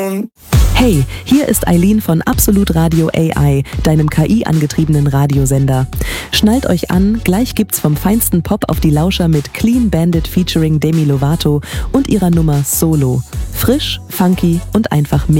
down. Hey, hier ist Eileen von Absolut Radio AI, deinem KI-angetriebenen Radiosender. Schnallt euch an, gleich gibt's vom feinsten Pop auf die Lauscher mit Clean Bandit featuring Demi Lovato und ihrer Nummer Solo. Frisch, funky und einfach mega.